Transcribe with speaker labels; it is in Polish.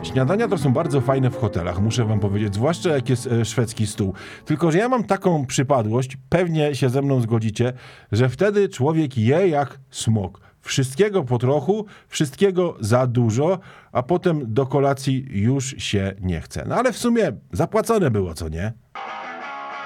Speaker 1: Śniadania to są bardzo fajne w hotelach, muszę wam powiedzieć, zwłaszcza jak jest szwedzki stół. Tylko że ja mam taką przypadłość, pewnie się ze mną zgodzicie, że wtedy człowiek je jak smok. Wszystkiego po trochu, wszystkiego za dużo, a potem do kolacji już się nie chce. No ale w sumie zapłacone było, co nie?